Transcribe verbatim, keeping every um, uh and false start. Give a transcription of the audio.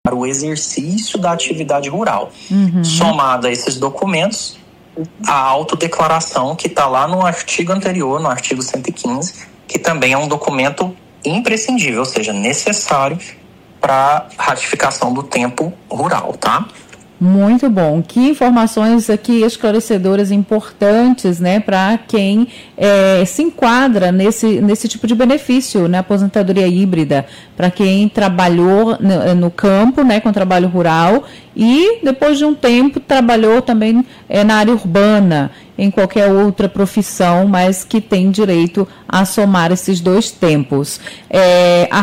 para o exercício da atividade rural. Uhum. Somado a esses documentos, a autodeclaração que está lá no artigo anterior, no artigo cento e quinze, que também é um documento imprescindível, ou seja, necessário para ratificação do tempo rural, tá? Muito bom. Que informações aqui esclarecedoras importantes, né, para quem é, se enquadra nesse, nesse tipo de benefício, na aposentadoria híbrida, para quem trabalhou no, no campo, né, com trabalho rural e depois de um tempo trabalhou também é, na área urbana, em qualquer outra profissão, mas que tem direito a somar esses dois tempos. É, a